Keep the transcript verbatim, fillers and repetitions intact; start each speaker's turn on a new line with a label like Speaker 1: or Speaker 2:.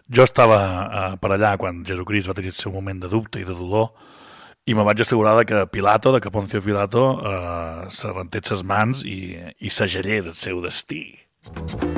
Speaker 1: jo estava eh, per allà quan Jesucrist va tenir el seu moment de dubte i de dolor i me vaig assegurar de que Pilato, de que Poncio Pilato, eh, se rentés les mans i, i s'agerés el seu destí.